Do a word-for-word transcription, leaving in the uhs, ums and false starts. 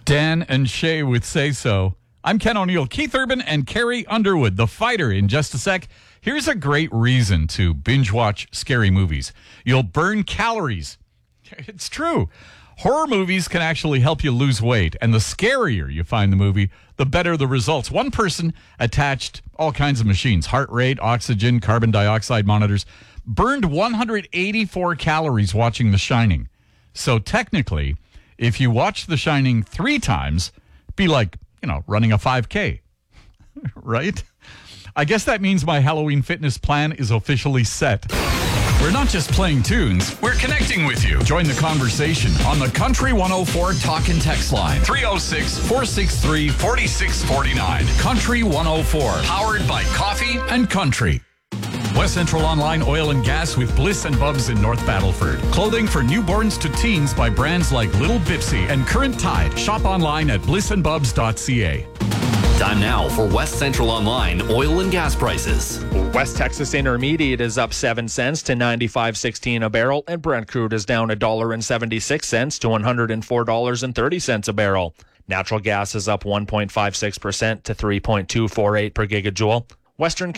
Dan and Shay with Say So. I'm Ken O'Neill, Keith Urban, and Carrie Underwood, the fighter, in just a sec. Here's a great reason to binge watch scary movies. You'll burn calories. It's true. Horror movies can actually help you lose weight, and the scarier you find the movie, the better the results. One person attached all kinds of machines, heart rate, oxygen, carbon dioxide monitors, burned one hundred eighty-four calories watching The Shining. So technically, if you watch The Shining three times, it'd be like, you know, running a five K, right? I guess that means my Halloween fitness plan is officially set. We're not just playing tunes, we're connecting with you. Join the conversation on the Country one oh four Talk and Text line. three oh six, four six three, four six four nine. Country one oh four. Powered by Coffee and Country. West Central Online Oil and Gas with Bliss and Bubs in North Battleford. Clothing for newborns to teens by brands like Little Bipsy and Current Tide. Shop online at bliss and bubs dot c a. Time now for West Central Online oil and gas prices. West Texas Intermediate is up seven cents to ninety-five sixteen a barrel, and Brent crude is down one dollar and seventy-six cents to one hundred four dollars and thirty cents a barrel. Natural gas is up one point five six percent to three point two four eight per gigajoule. Western